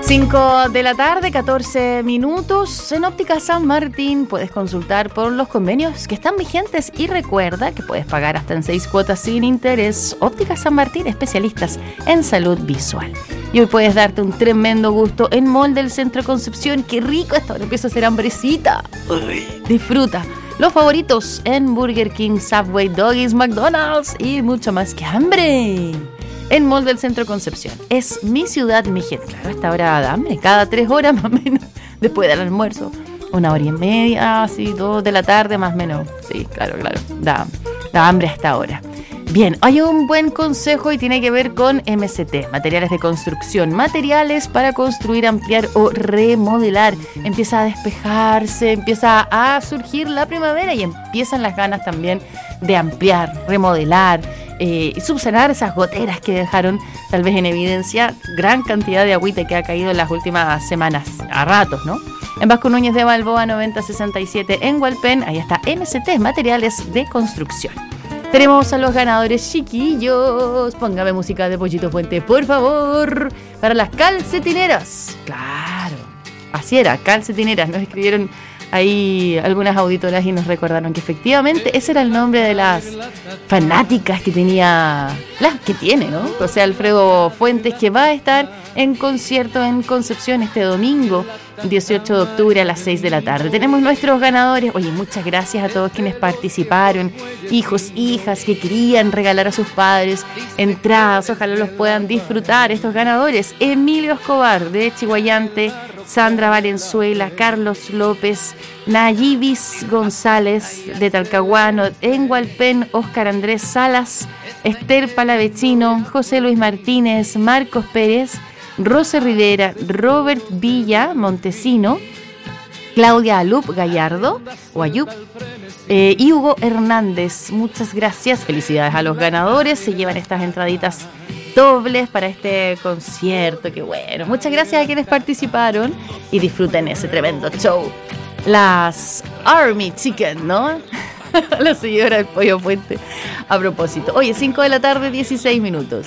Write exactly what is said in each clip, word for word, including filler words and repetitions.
cinco de la tarde, catorce minutos. En Óptica San Martín puedes consultar por los convenios que están vigentes y recuerda que puedes pagar hasta en seis cuotas sin interés. Óptica San Martín, especialistas en salud visual. Y hoy puedes darte un tremendo gusto en Mall del Centro Concepción. ¡Qué rico! Hasta ahora empieza a hacer hambrecita. Uy, disfruta los favoritos en Burger King, Subway, Doggies, McDonald's y mucho más. ¡Qué hambre! En Mall del Centro Concepción. Es mi ciudad, mi gente. Claro, esta hora da hambre. Cada tres horas más o menos. Después del almuerzo. Una hora y media, así, dos de la tarde más o menos. Sí, claro, claro. Da, da hambre a esta hora. Bien, hay un buen consejo y tiene que ver con M C T, materiales de construcción, materiales para construir, ampliar o remodelar. Empieza a despejarse, empieza a surgir la primavera y empiezan las ganas también de ampliar, remodelar eh, y subsanar esas goteras que dejaron tal vez en evidencia gran cantidad de agüita que ha caído en las últimas semanas, a ratos, ¿no? En Vasco Núñez de Balboa noventa sesenta y siete en Hualpén, ahí está M C T, materiales de construcción. Tenemos a los ganadores, chiquillos. Póngame música de Pollito Fuente, por favor. Para las calcetineras. Claro, así era, calcetineras. Nos escribieron ahí algunas auditoras y nos recordaron que efectivamente ese era el nombre de las fanáticas que tenía, las que tiene, ¿no? José Alfredo Fuentes, que va a estar en concierto en Concepción este domingo, dieciocho de octubre a las seis de la tarde. Tenemos nuestros ganadores. Oye, muchas gracias a todos quienes participaron, hijos, hijas que querían regalar a sus padres entradas, ojalá los puedan disfrutar estos ganadores. Emilio Escobar de Chiguayante, Sandra Valenzuela, Carlos López, Nayibis González de Talcahuano, en Hualpén, Óscar Andrés Salas, Esther Palavecino, José Luis Martínez, Marcos Pérez, Rosa Rivera, Robert Villa Montesino, Claudia Alup Gallardo o Ayup eh, y Hugo Hernández. Muchas gracias, felicidades a los ganadores, se llevan estas entraditas dobles para este concierto, qué bueno. Muchas gracias a quienes participaron y disfruten ese tremendo show. Las Army Chicken, ¿no? La señora del Pollo Fuente. A propósito, oye, cinco de la tarde, dieciséis minutos.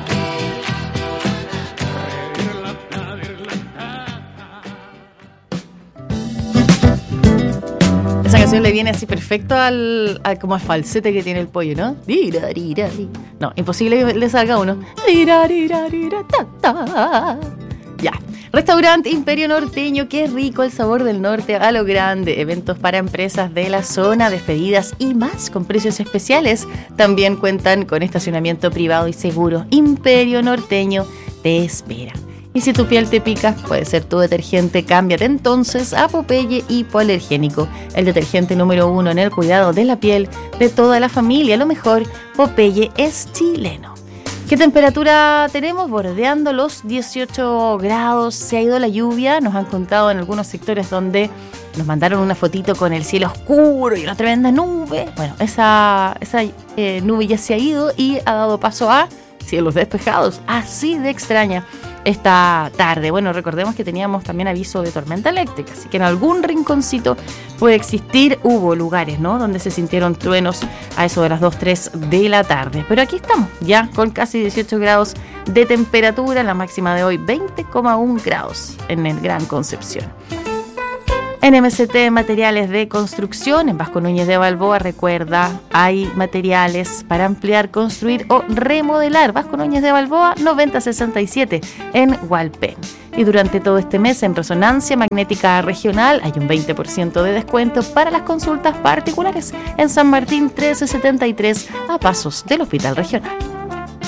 Esa canción le viene así perfecto al, al como al falsete que tiene el pollo, ¿no? No, imposible que le salga uno. Ya. Restaurante Imperio Norteño, qué rico el sabor del norte a lo grande. Eventos para empresas de la zona, despedidas y más con precios especiales. También cuentan con estacionamiento privado y seguro. Imperio Norteño te espera. Y si tu piel te pica, puede ser tu detergente. Cámbiate entonces a Popeye Hipoalergénico, el detergente número uno en el cuidado de la piel de toda la familia. Lo mejor, Popeye es chileno. ¿Qué temperatura tenemos? Bordeando los dieciocho grados. Se ha ido la lluvia. Nos han contado en algunos sectores donde nos mandaron una fotito con el cielo oscuro y una tremenda nube. Bueno, esa, esa eh, nube ya se ha ido y ha dado paso a cielos despejados. Así de extraña esta tarde. Bueno, recordemos que teníamos también aviso de tormenta eléctrica, así que en algún rinconcito puede existir, hubo lugares, ¿no?, donde se sintieron truenos a eso de las dos, tres de la tarde. Pero aquí estamos, ya con casi dieciocho grados de temperatura, la máxima de hoy veinte coma uno grados en el Gran Concepción. En M C T Materiales de Construcción, en Vasco Núñez de Balboa, recuerda, hay materiales para ampliar, construir o remodelar. Vasco Núñez de Balboa, noventa sesenta y siete en Hualpén. Y durante todo este mes en Resonancia Magnética Regional hay un veinte por ciento de descuento para las consultas particulares en San Martín trece setenta y tres a pasos del Hospital Regional.